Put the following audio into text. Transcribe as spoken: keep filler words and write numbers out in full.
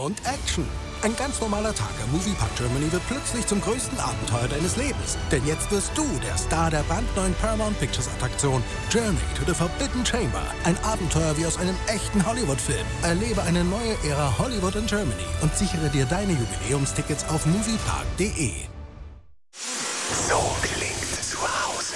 und Action. Ein ganz normaler Tag am Moviepark Germany wird plötzlich zum größten Abenteuer deines Lebens. Denn jetzt wirst du der Star der brandneuen Paramount Pictures Attraktion Journey to the Forbidden Chamber. Ein Abenteuer wie aus einem echten Hollywood-Film. Erlebe eine neue Ära Hollywood in Germany und sichere dir deine Jubiläumstickets auf moviepark punkt de. So